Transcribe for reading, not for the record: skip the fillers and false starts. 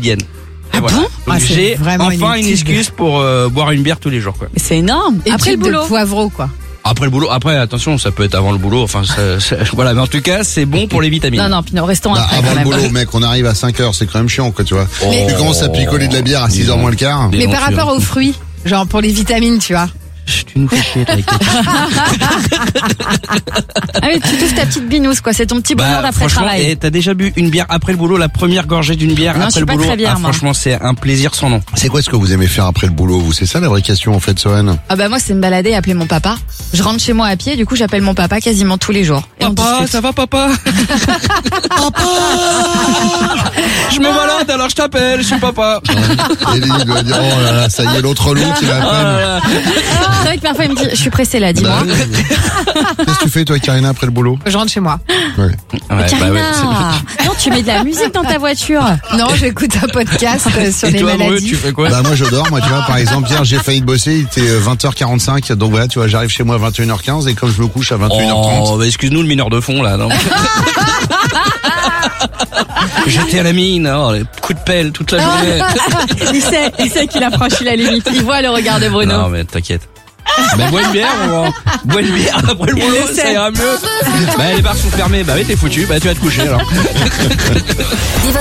quotidienne. Et Ah voilà. bon? Donc Ah, c'est j'ai vraiment enfin une inutile. excuse pour boire une bière tous les jours, quoi. Mais c'est énorme. Et Après le type de boulot. poivreau, quoi. Après le boulot, après attention, ça peut être avant le boulot, enfin voilà, mais en tout cas, c'est bon pour les vitamines. Non, non, Pinot, restons Bah, après. avant quand le même. boulot, mec, on arrive à 5h, c'est quand même chiant, quoi, tu vois. Oh. Tu commences à picoler de la bière à 6h moins le quart. Des Mais par aventures. rapport aux fruits, genre pour les vitamines, tu vois. Chut, tu nous fais chier avec tes Ah oui, tu touches ta petite binouse, quoi. C'est ton petit bonheur d'après franchement, travail. et t'as déjà bu une bière après le boulot, la première gorgée d'une bière Non, je après suis le pas boulot. très bière, moi. Franchement, c'est un plaisir sans nom. C'est quoi ce que vous aimez faire après le boulot, vous? C'est ça la vraie question, en fait, Sohan? Ah bah moi, c'est me balader et appeler mon papa. Je rentre chez moi à pied, du coup, j'appelle mon papa quasiment tous les jours. Et on Papa, discute. ça va papa? Papa! Je me balade alors je t'appelle, je suis papa. Et lui, il doit dire, oh là là, ça y est, l'autre loup, il appelle. C'est vrai que parfois, il me dit, je suis pressée là, dis-moi. Bah, qu'est-ce que tu fais, toi, Karina, après le boulot? Je rentre chez moi. Ouais. Ouais, Karina, c'est- non, tu mets de la musique dans ta voiture. Non, j'écoute un podcast sur Et les toi, amoureux, maladies. tu fais quoi? Bah, moi, je dors, moi, tu vois, par exemple, hier, j'ai failli bosser, il était 20h45, donc voilà, tu vois, j'arrive chez moi à 21h15, et comme je me couche à 21h30. Oh, bah excuse-nous le mineur de fond là, non? J'étais à la mine, oh, les coups de pelle toute la journée. Il sait qu'il a franchi la limite. Il voit le regard de Bruno. Non mais t'inquiète. Bah bois une bière, bois une bière après le boulot, ça ira mieux. Bah les bars sont fermés, bah oui t'es foutu, bah tu vas te coucher alors.